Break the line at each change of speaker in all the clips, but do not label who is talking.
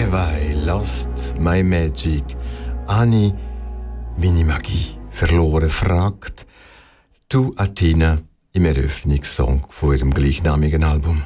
Have I lost my magic? Habe ich meine Magie verloren? Fragt du Athena im Eröffnungssong von ihrem gleichnamigen Album.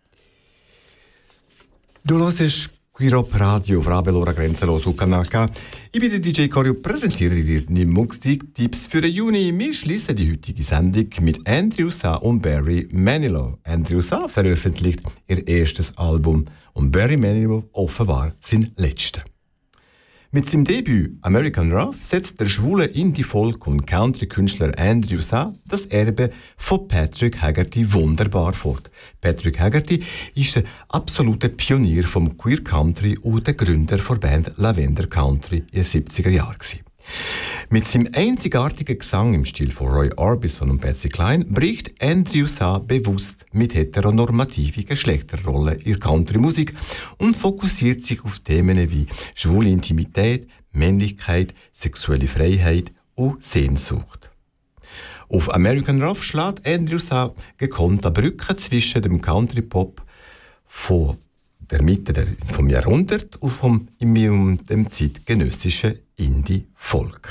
Du hörst Quirop Radio auf Rabelora Grenzenlos auf Kanal K. Ich bin der DJ Corio, präsentiere dir die Musikstipps für den Juni. Wir schließen die heutige Sendung mit Andrew Sa und Barry Manilow. Andrew Sa veröffentlicht ihr erstes Album und Barry Manilow offenbar sein letztes. Mit seinem Debüt American Rough setzt der schwule Indie-Folk- und Country-Künstler Andrew Sa das Erbe von Patrick Haggerty wunderbar fort. Patrick Haggerty ist der absolute Pionier vom Queer Country und der Gründer der Band Lavender Country in den 70er Jahren. Mit seinem einzigartigen Gesang im Stil von Roy Orbison und Patsy Cline bricht Andrew Sa bewusst mit heteronormativen Geschlechterrollen in Country-Musik und fokussiert sich auf Themen wie schwule Intimität, Männlichkeit, sexuelle Freiheit und Sehnsucht. Auf American Rough schlägt Andrew Sa gekonnt eine Brücke zwischen dem Country-Pop von der Mitte vom Jahrhundert und dem zeitgenössischen Indie-Folk.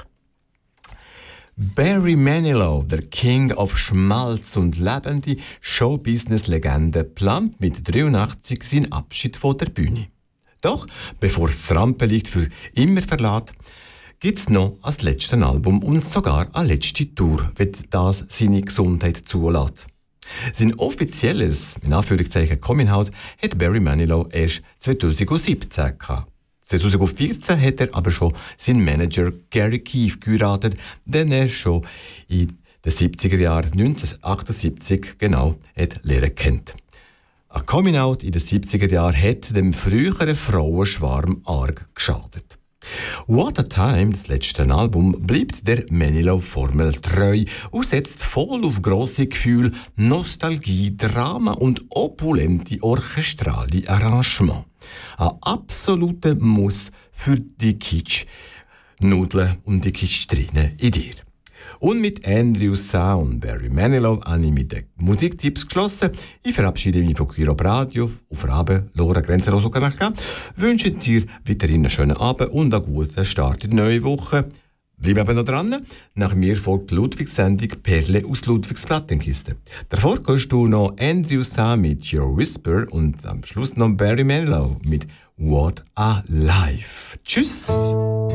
Barry Manilow, der King of Schmalz und lebende Showbusiness-Legende, plant mit 83 seinen Abschied von der Bühne. Doch, bevor das Rampenlicht für immer verlässt, gibt es noch ein letztes Album und sogar eine letzte Tour, wenn das seine Gesundheit zulässt. Sein offizielles, in Anführungszeichen, Coming-out hat Barry Manilow erst 2017 gehabt. 2014 hat er aber schon seinen Manager Gary Keefe geheiratet, den er schon in den 70er Jahren 1978 genau lernen kennt. Ein Coming-out in den 70er Jahren hat dem früheren Frauenschwarm arg geschadet. What a Time, das letzte Album, bleibt der Manilow-Formel treu und setzt voll auf grosse Gefühle, Nostalgie, Drama und opulente orchestrale Arrangement. Ein absoluter Muss für die Kitsch-Nudeln und die Kitsch-Trine in dir. Und mit Andrew Sa und Barry Manilow habe ich mit den Musiktipps geschlossen. Ich verabschiede mich von Quirop Radio auf Rabe, Lora, Grenzenlos und Kanal K. Wünsche dir weiterhin einen schönen Abend und einen guten Start in die neue Woche. Bleib aber noch dran. Nach mir folgt die Ludwig-Sendung Perle aus Ludwigs Plattenkiste. Davor hörst du noch Andrew Sa mit Your Whisper und am Schluss noch Barry Manilow mit What a Life. Tschüss!